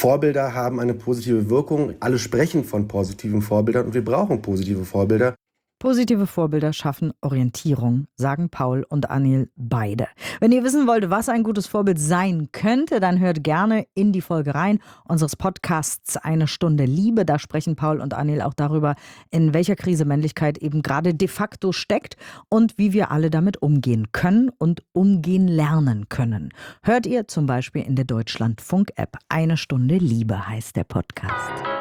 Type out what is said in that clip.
Vorbilder haben eine positive Wirkung. Alle sprechen von positiven Vorbildern und wir brauchen positive Vorbilder. Positive Vorbilder schaffen Orientierung, sagen Paul und Anil beide. Wenn ihr wissen wollt, was ein gutes Vorbild sein könnte, dann hört gerne in die Folge rein unseres Podcasts Eine Stunde Liebe. Da sprechen Paul und Anil auch darüber, in welcher Krise Männlichkeit eben gerade de facto steckt und wie wir alle damit umgehen können und umgehen lernen können. Hört ihr zum Beispiel in der Deutschlandfunk-App. Eine Stunde Liebe heißt der Podcast.